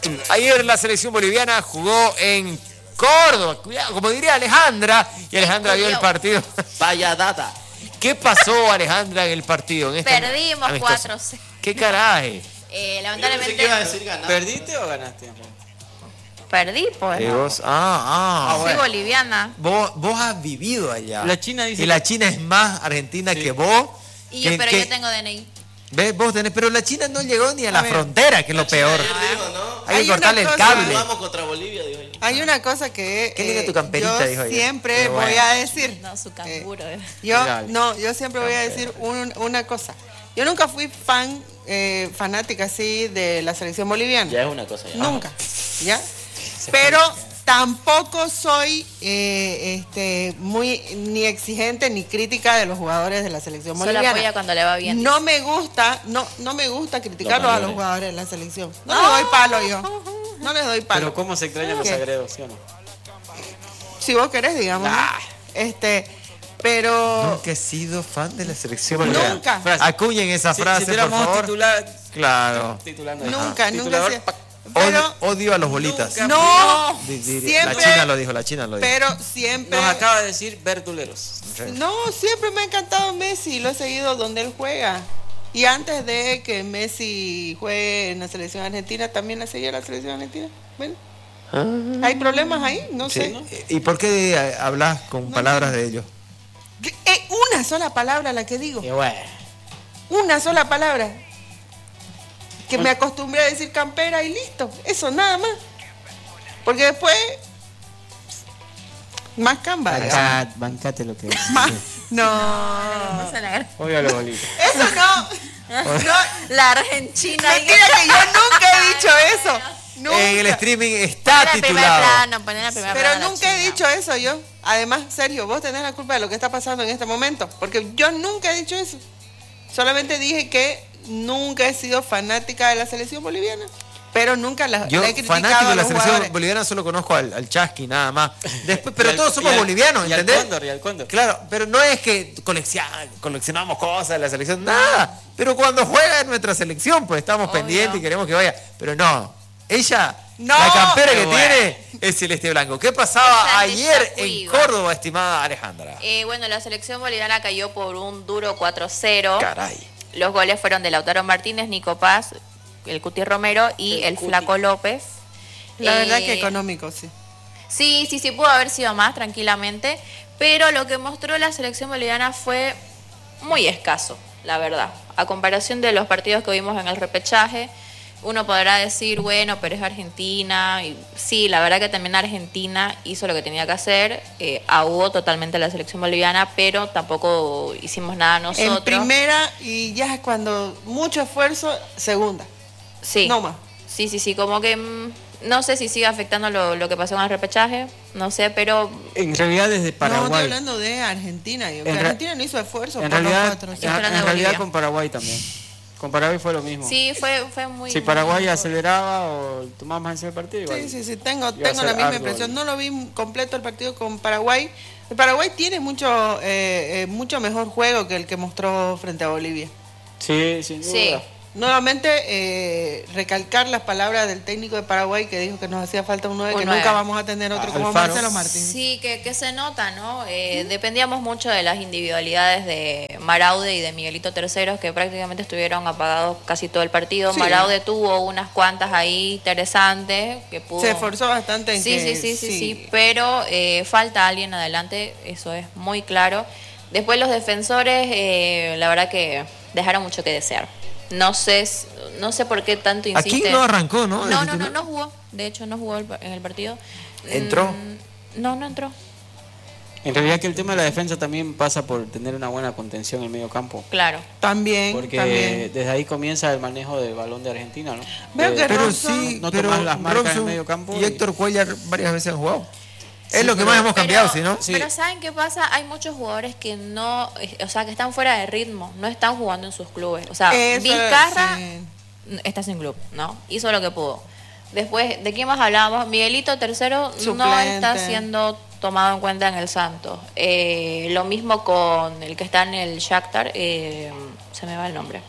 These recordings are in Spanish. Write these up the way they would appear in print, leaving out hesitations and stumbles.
Ayer la selección boliviana jugó en Córdoba, cuidado, como diría Alejandra, y Alejandra vio el partido. Vaya data. ¿Qué pasó, Alejandra, en el partido? Perdimos 4-0. ¿Qué carajo? Lamentablemente. ¿Qué iba a decir ganar? ¿Perdiste o ganaste? Perdí, pues. Soy boliviana. Vos has vivido allá. La China dice y la China es más argentina que vos. Yo tengo DNI. ¿Ves? Vos tenés, pero la China no llegó ni a la frontera, que es lo peor. Dijo, ¿no? Hay que cortarle el cable. Vamos contra Bolivia, dijo. Hay una cosa que Qué linda tu camperita, dijo yo ella. siempre voy a decir. No, su canguro. Yo siempre voy a decir una cosa. Yo nunca fui fanática así de la selección boliviana. Ya es una cosa ya. Nunca. ¿Ya? Pero tampoco soy muy ni exigente ni crítica de los jugadores de la selección boliviana. Solo apoya cuando le va bien. No me gusta criticarlos a los jugadores de la selección. No les doy palo yo. No les doy palo. Pero cómo se extrañan los agredos, ¿sí o no? Si vos querés, digamos. Pero Nunca he sido fan de la selección boliviana. Nunca. Acuñen esa frase, por favor. Titular, Claro. Nunca. Odio a los bolitas. No. La China lo dijo. Pero siempre. Nos acaba de decir verduleros. No, siempre me ha encantado Messi. Lo he seguido donde él juega. Y antes de que Messi juegue en la selección argentina, también la seguía la selección argentina. Bueno. ¿Hay problemas ahí? No sé. ¿No? ¿Y por qué hablas con palabras de ellos? Una sola palabra la que digo. Y bueno. Una sola palabra. Que me acostumbré a decir campera y listo. Eso, nada más. Porque después... Más camba. Bancate lo que es. No. Odio a los bolitas. Eso no. La Argentina. Mentira que yo nunca he dicho eso. Nunca. En el streaming está titulado. Pero nunca he dicho eso yo. Además, Sergio, vos tenés la culpa de lo que está pasando en este momento. Porque yo nunca he dicho eso. Solamente dije que nunca he sido fanática de la selección boliviana. Pero nunca la he criticado. Fanático de la selección boliviana solo conozco al Chasqui, nada más. Después, pero todos somos bolivianos, ¿entendés? Y al Cóndor. Claro, pero no es que coleccionamos cosas de la selección, nada. Pero cuando juega en nuestra selección, pues estamos pendientes y queremos que vaya. Pero no, ella, la campera que tiene es celeste blanco. ¿Qué pasaba ayer en Córdoba, estimada Alejandra? Bueno, la selección boliviana cayó por un duro 4-0. Caray. Los goles fueron de Lautaro Martínez, Nico Paz, el Cuti Romero y el Flaco López. La verdad que económico, sí. Sí, pudo haber sido más tranquilamente, pero lo que mostró la selección boliviana fue muy escaso, la verdad. A comparación de los partidos que vimos en el repechaje, uno podrá decir, bueno, pero es Argentina. Y sí, la verdad que también Argentina hizo lo que tenía que hacer, ahogó totalmente a la selección boliviana, pero tampoco hicimos nada nosotros. En primera, y ya cuando mucho esfuerzo, segunda. Sí. No más. Sí, como que no sé si sigue afectando lo que pasó con el repechaje, no sé, pero... En realidad desde Paraguay. No, estoy hablando de Argentina. Argentina no hizo esfuerzo en por realidad, los 4. En realidad con Paraguay también. Con Paraguay fue lo mismo. Sí, fue muy... Si Paraguay aceleraba o tomaba más en serio el partido, igual. Sí, tengo la misma impresión. No lo vi completo el partido con Paraguay. El Paraguay tiene mucho mejor juego que el que mostró frente a Bolivia. Sí, sin duda. Sí. Nuevamente, recalcar las palabras del técnico de Paraguay que dijo que nos hacía falta un 9, que nunca vamos a tener otro como Alfaro. Marcelo Martín. Sí, que se nota, ¿no? Dependíamos mucho de las individualidades de Maraude y de Miguelito Terceros, que prácticamente estuvieron apagados casi todo el partido. Sí. Maraude tuvo unas cuantas ahí interesantes que pudo... Se esforzó bastante en sí, pero falta alguien adelante, eso es muy claro. Después los defensores, la verdad que dejaron mucho que desear. No sé por qué tanto insiste. Aquí no arrancó, ¿no? No jugó. De hecho, no jugó en el partido. ¿Entró? No entró. En realidad que el tema de la defensa también pasa por tener una buena contención en el medio campo. Claro. También. Porque desde ahí comienza el manejo del balón de Argentina, ¿no? Pero sí, no tomas las marcas en el medio campo. Y Héctor Cuellar varias veces han jugado. Es lo que más hemos cambiado, ¿sí, no? Pero ¿saben qué pasa? Hay muchos jugadores que que están fuera de ritmo, no están jugando en sus clubes. O sea, Vizcarra está sin club, ¿no? Hizo lo que pudo. Después, ¿de quién más hablábamos? Miguelito Tercero no está siendo tomado en cuenta en el Santos. Lo mismo con el que está en el Shakhtar, se me va el nombre.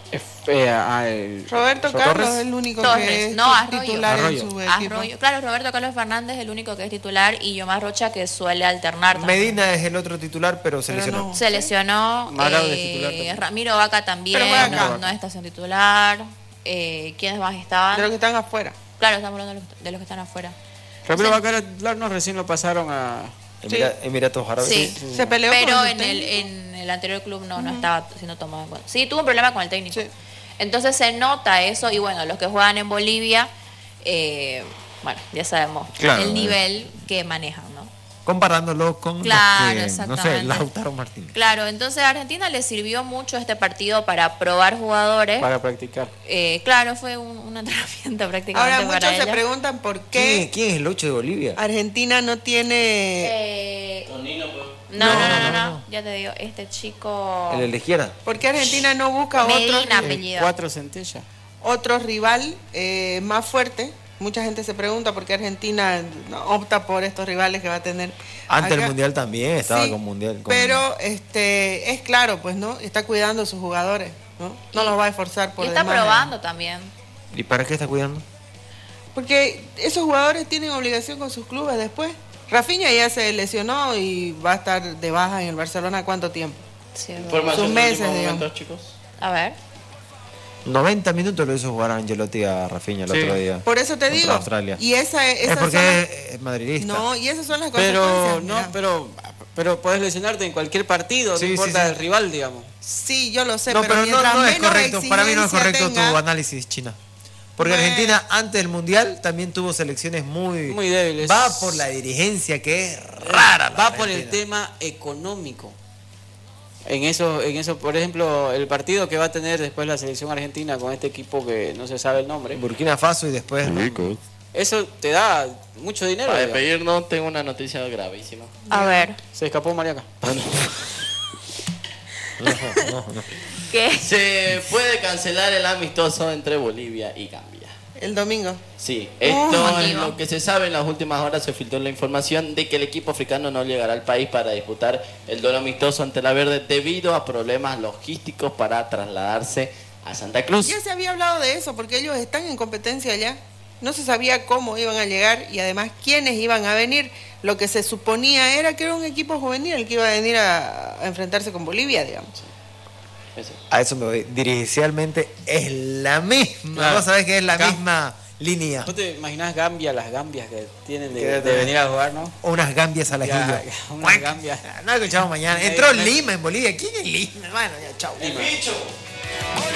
Roberto Torres. Carlos es el único Torres, que es no, Arroyo. titular Arroyo. en su equipo. Arroyo. Claro, Roberto Carlos Fernández es el único que es titular y Yomar Rocha que suele alternar también. Medina es el otro titular, pero se Pero lesionó. no. Se lesionó. Marado es titular también. Ramiro Vaca también Pero Vaca. no está siendo titular. ¿Quiénes más estaban? De los que están afuera. Claro, estamos hablando de los que están afuera. Ramiro Sí. Vaca era no, recién lo pasaron a... Emiratos Árabes. Sí. Se peleó Pero con en el el anterior club no estaba siendo tomado en cuenta. Sí, tuvo un problema con el técnico. Sí. Entonces se nota eso y bueno, los que juegan en Bolivia, bueno, ya sabemos Claro, el nivel que manejan, ¿no? Comparándolo con Claro, los que, no sé, exactamente. Lautaro Martínez. Claro, entonces a Argentina le sirvió mucho este partido para probar jugadores. para practicar. Claro, fue un entrenamiento prácticamente Ahora para muchos se ellos. preguntan por ¿Quién, qué quién es el 8 de Bolivia? Argentina no tiene... Tonino, pues. No, ya te digo, este chico El de la izquierda. ¿Por qué Argentina no busca Medina otro, apellido. 4 Centella. otro rival más fuerte? Mucha gente se pregunta por qué Argentina no opta por estos rivales que va a tener. Antes acá. del Mundial también estaba Sí, con Mundial. Pero es claro, pues, ¿no? Está cuidando a sus jugadores, ¿no? No Y- los va a esforzar por Y está demás. probando también. ¿Y para qué está cuidando? Porque esos jugadores tienen obligación con sus clubes después. Rafinha ya se lesionó y va a estar de baja en el Barcelona ¿cuánto tiempo? Sí, Información Sus de meses, últimos digamos. momentos, chicos. a ver. 90 minutos lo hizo jugar a Angelotti a Rafinha el Sí. otro día. Por eso te Contra digo. Australia. Y Es esas porque son es madridista. no, y esas son las Pero consecuencias. no, mira. pero puedes lesionarte en cualquier partido, Sí, no sí, importa sí. el rival, digamos. Sí, yo lo sé, No, pero pero mientras no es menos correcto. Para mí no es exigencia correcto tenga, tu análisis, China. Porque Bueno. Argentina antes del Mundial también tuvo selecciones Muy débiles. Va por la dirigencia que es rara. la Va por el Argentina. tema económico. En eso, por ejemplo, el partido que va a tener después la selección argentina con este equipo que no se sabe el nombre, Burkina Faso y después. eso te da mucho dinero. Para digamos. despedirnos, tengo una noticia gravísima. A ver. Se escapó Mariaca. ¿Qué? Se puede cancelar el amistoso entre Bolivia y Gambia. el domingo. Sí, esto es Motivo. lo que se sabe. En las últimas horas se filtró la información de que el equipo africano no llegará al país para disputar el duelo amistoso ante la Verde debido a problemas logísticos para trasladarse a Santa Cruz. Ya se había hablado de eso porque ellos están en competencia allá. No se sabía cómo iban a llegar y además quiénes iban a venir. Lo que se suponía era que era un equipo juvenil el que iba a venir a enfrentarse con Bolivia, digamos. Eso. A eso me voy. Dirigencialmente es la misma. Claro. Vos sabés que es la Acá. misma línea. ¿No te imaginas Gambia, las Gambias que tienen Que de te- venir a jugar, no? O unas gambias al Ya, ajillo. ya, unas gambias. No escuchamos mañana. Entró Lima en Bolivia. ¿Quién es Lima? Bueno, ya, chau. El bicho.